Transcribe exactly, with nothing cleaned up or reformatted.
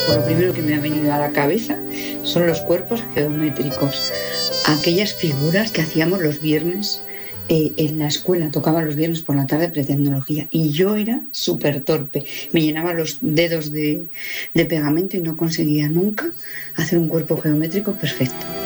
Pues lo primero que me ha venido a la cabeza son los cuerpos geométricos, aquellas figuras que hacíamos los viernes eh, en la escuela, tocaba los viernes por la tarde pretecnología y yo era súper torpe, me llenaba los dedos de, de pegamento y no conseguía nunca hacer un cuerpo geométrico perfecto.